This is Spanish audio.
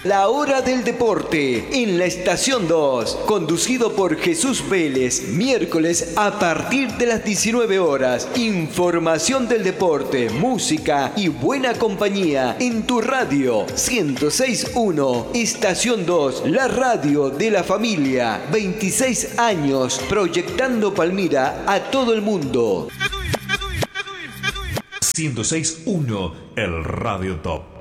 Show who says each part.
Speaker 1: La Hora del Deporte en la Estación 2, conducido por Jesús Vélez, miércoles a partir de las 19 horas. Información del deporte, música y buena compañía en tu radio 106.1, Estación 2, la radio de la familia. 26 años proyectando Palmira a todo el mundo.
Speaker 2: 106.1, el Radio Top.